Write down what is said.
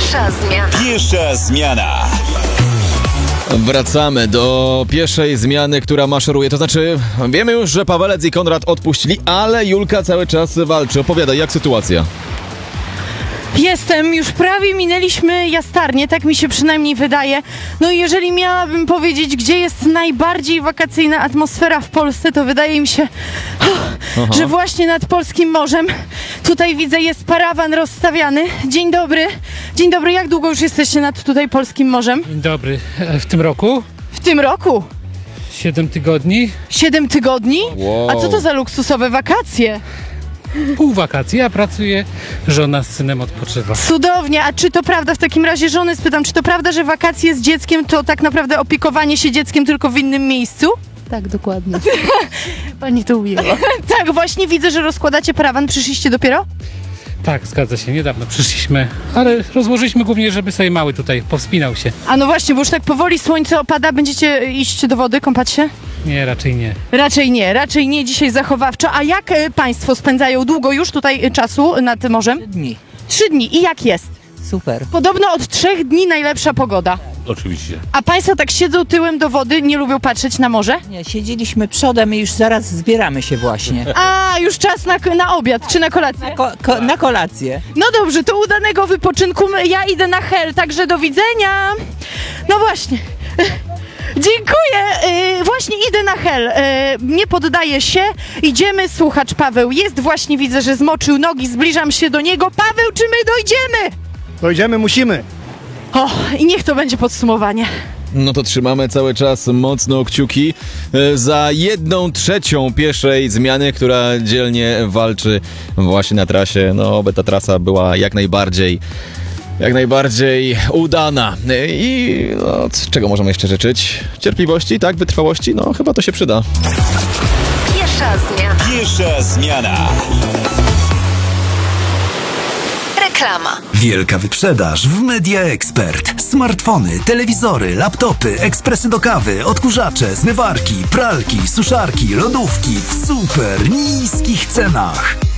Piesza zmiana. Piesza zmiana. Wracamy do pieszej zmiany, która maszeruje. To znaczy, wiemy już, że Pawelec i Konrad odpuścili, ale Julka cały czas walczy. Opowiadaj, jak sytuacja? Jestem, już prawie minęliśmy Jastarnię, tak mi się przynajmniej wydaje. No i jeżeli miałabym powiedzieć, gdzie jest najbardziej wakacyjna atmosfera w Polsce, to wydaje mi się, że właśnie nad Polskim Morzem. Tutaj widzę, jest parawan rozstawiany. Dzień dobry. Dzień dobry, jak długo już jesteście nad tutaj Polskim Morzem? Dzień dobry. W tym roku? W tym roku? 7 tygodni. 7 tygodni? Wow. A co to za luksusowe wakacje? Pół wakacji. Ja pracuję, żona z synem odpoczywa. Cudownie, a czy to prawda, w takim razie żony spytam, czy to prawda, że wakacje z dzieckiem to tak naprawdę opiekowanie się dzieckiem tylko w innym miejscu? Tak, dokładnie. Pani to ujęła. Tak, właśnie widzę, że rozkładacie parawan, przyszliście dopiero? Tak, zgadza się. Niedawno przyszliśmy, ale rozłożyliśmy głównie, żeby sobie mały tutaj powspinał się. A no właśnie, bo już tak powoli słońce opada, będziecie iść do wody, kąpać się? Nie, raczej nie. Raczej nie, dzisiaj zachowawczo. A jak państwo spędzają długo już tutaj czasu nad morzem? Dni. 3 dni. I jak jest? Super. Podobno od 3 dni najlepsza pogoda. Oczywiście. A państwo tak siedzą tyłem do wody, nie lubią patrzeć na morze? Nie, siedzieliśmy przodem i już zaraz zbieramy się właśnie. A, już czas na obiad czy na kolację? Na kolację. No dobrze, to udanego wypoczynku. Ja idę na hel, także do widzenia. No właśnie. Dziękuję. Właśnie idę na hel. Nie poddaję się. Idziemy. Słuchacz Paweł jest. Właśnie widzę, że zmoczył nogi. Zbliżam się do niego. Paweł, czy my dojdziemy? Dojdziemy, musimy. O, i niech to będzie podsumowanie. No to trzymamy cały czas mocno kciuki za 1/3 pieszej zmiany, która dzielnie walczy właśnie na trasie. No, oby ta trasa była jak najbardziej udana. I no, czego możemy jeszcze życzyć? Cierpliwości, tak? Wytrwałości? No, chyba to się przyda. Piesza zmiana. Piesza zmiana. Reklama. Wielka wyprzedaż w Media Expert. Smartfony, telewizory, laptopy, ekspresy do kawy, odkurzacze, zmywarki, pralki, suszarki, lodówki w super niskich cenach.